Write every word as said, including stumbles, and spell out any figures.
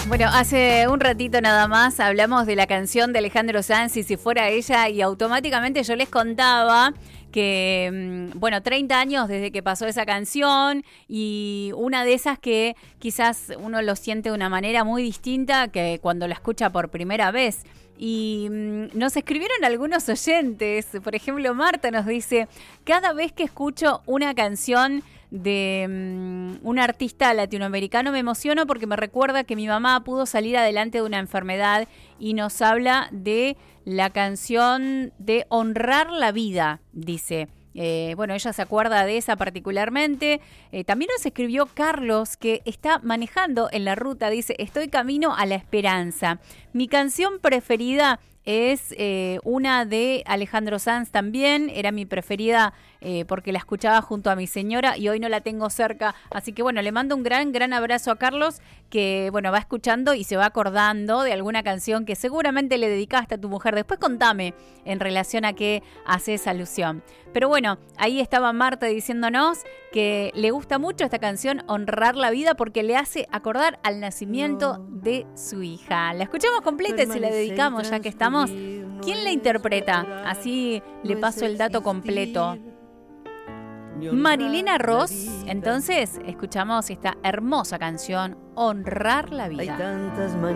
Bueno, hace un ratito nada más hablamos de la canción de Alejandro Sanz, y si fuera ella, y automáticamente yo les contaba que, bueno, treinta años desde que pasó esa canción, y una de esas que quizás uno lo siente de una manera muy distinta que cuando la escucha por primera vez. Y mmm, nos escribieron algunos oyentes, por ejemplo Marta nos dice: cada vez que escucho una canción de um, un artista latinoamericano me emociono porque me recuerda que mi mamá pudo salir adelante de una enfermedad, y nos habla de la canción de Honrar la Vida, dice. Eh, bueno, ella se acuerda de esa particularmente. Eh, también nos escribió Carlos, que está manejando en la ruta, dice: estoy camino a la esperanza. Mi canción preferida es eh, una de Alejandro Sanz también, era mi preferida eh, porque la escuchaba junto a mi señora y hoy no la tengo cerca, así que bueno, le mando un gran, gran abrazo a Carlos, que bueno, va escuchando y se va acordando de alguna canción que seguramente le dedicaste a tu mujer. Después contame en relación a qué haces alusión. Pero bueno, ahí estaba Marta diciéndonos que le gusta mucho esta canción, Honrar la Vida, porque le hace acordar al nacimiento de su hija. La escuchamos completa y se la dedicamos ya que estamos. ¿Quién la interpreta? Así le paso el dato completo. Marilena Ross. Entonces escuchamos esta hermosa canción, Honrar la Vida. Hay tantas